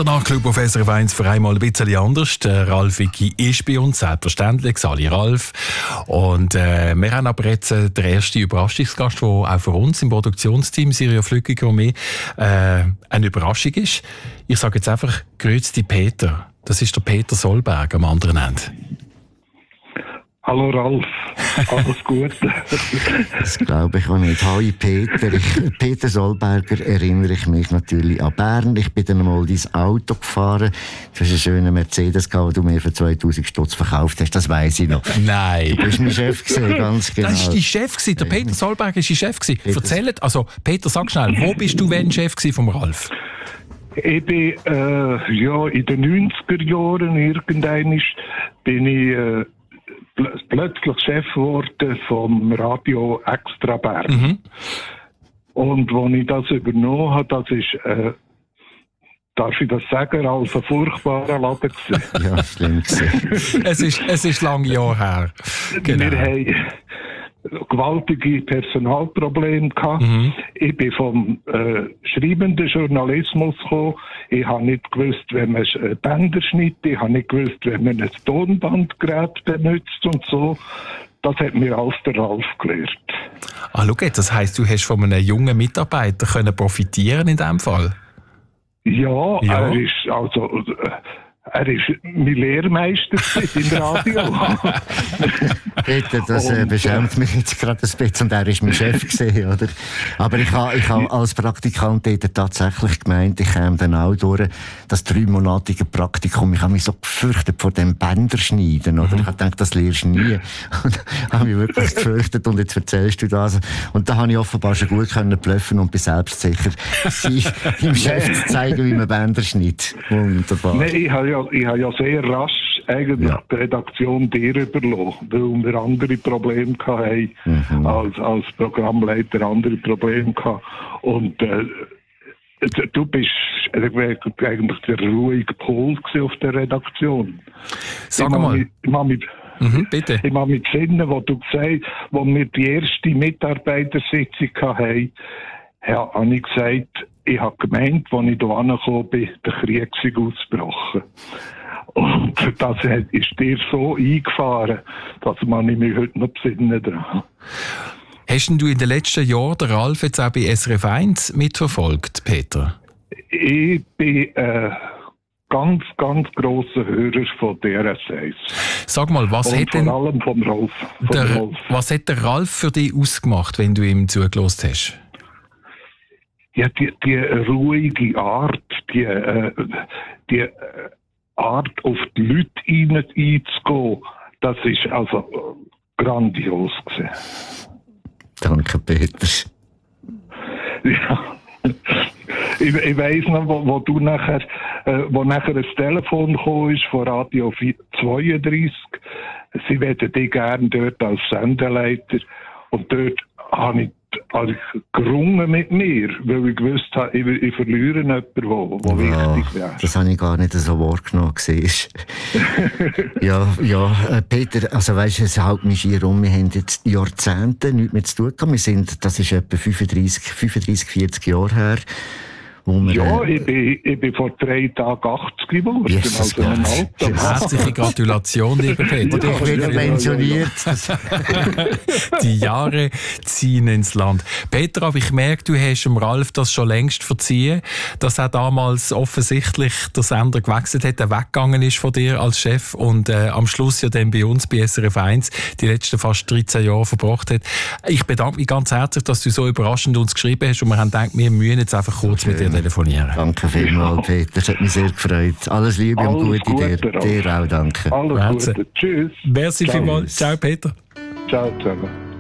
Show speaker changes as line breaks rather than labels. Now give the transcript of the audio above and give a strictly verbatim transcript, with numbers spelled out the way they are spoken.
Der Nachtclub auf S R F eins für einmal ein bisschen anders. Der Ralf Wicki ist bei uns, selbstverständlich, Sali Ralf. Und äh, wir haben aber jetzt äh, den ersten Überraschungsgast, der auch für uns im Produktionsteam Sirio Flückiger und mir äh, eine Überraschung ist. Ich sage jetzt einfach, grüezi Peter. Das ist der Peter Solberg am anderen Ende.
Hallo Ralf, alles Gute.
Das glaube ich auch nicht. Hallo Peter. Ich, Peter Solberger erinnere ich mich natürlich an Bern. Ich bin dann mal dein Auto gefahren. Du hast einen schönen Mercedes gehabt, den du mir für zweitausend Stutz verkauft hast. Das weiss ich noch.
Nein.
Du bist mein Chef gewesen, ganz genau.
Das war dein Chef gewesen. Der Peter Solberger war dein Chef gewesen. Erzählt, also Peter, sag schnell, wo bist du wenn Chef gewesen vom Ralf?
Ich bin äh, ja, in den neunziger Jahren irgendwann bin ich äh, pl- plötzlich Chef geworden vom Radio Extra Bern. Mhm. Und als ich das übernommen habe, das ist, äh, darf ich das sagen, als ein furchtbarer Laden gewesen.
Ja, schlimm gewesen.
es ist, es ist lange Jahre her. Genau.
Wir haben gewaltige Personalprobleme gehabt. Mhm. Ich bin vom äh, schreibenden Journalismus gekommen. Ich habe nicht gewusst, wenn man äh, Bänder schneidet. Ich habe nicht gewusst, wenn man ein Tonbandgerät benutzt und so. Das hat mir alles der Ralf gelehrt.
Ah, schau jetzt, das heisst, du hast von einem jungen Mitarbeiter können profitieren in diesem Fall?
Ja,
ja,
er ist also... Äh, Er war mein Lehrmeister im Radio.
Peter, das äh, beschämt mich jetzt gerade ein bisschen. Und er war mein Chef gewesen, oder? Aber ich habe ich ha als Praktikant tatsächlich gemeint, ich käme dann auch durch das dreimonatige Praktikum. Ich habe mich so gefürchtet vor dem Bänderschneiden, oder? Ich habe gedacht, das lernst du nie. Und habe mich wirklich gefürchtet. Und jetzt erzählst du das. Und da habe ich offenbar schon gut können bluffen und bin selbstsicher, sie im Chef zu zeigen, wie man Bänder schneidet. Wunderbar.
Nein, ich habe ja, ich habe ja sehr rasch eigentlich ja. die Redaktion dir überlassen, weil wir andere Probleme hatten, mhm. als, als Programmleiter andere Probleme hatten. Und äh, du bist eigentlich der ruhige Pol auf der Redaktion.
Sag mal.
Ich mache mich,
mhm, bitte.
Ich mache mich besinnen, wo du gesagt hast, wo wir die erste Mitarbeitersitzung hatten, habe ich gesagt, ich habe gemeint, als ich hier angekommen bin, der Krieg sei ausgebrochen. Und das ist dir so eingefahren, dass man mich heute noch besinnen dran.
Hast du in den letzten Jahren den Ralf jetzt auch bei S R F eins mitverfolgt, Peter?
Ich bin äh, ganz, ganz grosser Hörer von D R S eins.
Sag mal, was
Und
hat denn
vor allem vom Ralf, vom
der,
Ralf.
was hat der Ralf für dich ausgemacht, wenn du ihm zugelassen hast?
Ja, die, die ruhige Art, die, äh, die Art, auf die Leute einzugehen, das ist also grandios gewesen.
Danke, Peter.
Ja. Ich, ich weiss noch, wo, wo du nachher, äh, wo nachher ein Telefon gekommen ist von Radio zweiunddreißig. Sie wollten dich gerne dort als Sendeleiter. Und dort habe ich, habe ich gerungen mit mir, weil ich gewusst habe, ich, ich verliere jemanden, der
ja, wichtig wäre. Das habe ich gar nicht so wahrgenommen. ja, ja, Peter, also weisst du, es hält mich hier um. Wir haben jetzt Jahrzehnte nichts mehr zu tun gehabt. Wir sind, das ist etwa fünfunddreissig, fünfunddreissig, vierzig Jahre her. Wir,
ja,
äh,
ich bin, ich bin vor drei Tagen achtzig geworden.
Jesus
also ein Alter.
Herzliche Gratulation, lieber Peter.
Und ich bin pensioniert.
Die Jahre ziehen ins Land. Peter, aber ich merke, du hast dem Ralf das schon längst verziehen, dass er damals offensichtlich der Sender gewechselt hat, er weggegangen ist von dir als Chef und äh, am Schluss ja dann bei uns bei S R F eins die letzten fast dreizehn Jahre verbracht hat. Ich bedanke mich ganz herzlich, dass du so überraschend uns geschrieben hast und wir haben gedacht, wir müssen jetzt einfach kurz mit dir telefonieren.
Danke vielmals, Peter. Das hat mich sehr gefreut. Alles Liebe
Alles
und Gute dir. Dir auch, danke.
Alles Gute. Tschüss.
Merci vielmals. Ciao, Peter.
Ciao zusammen.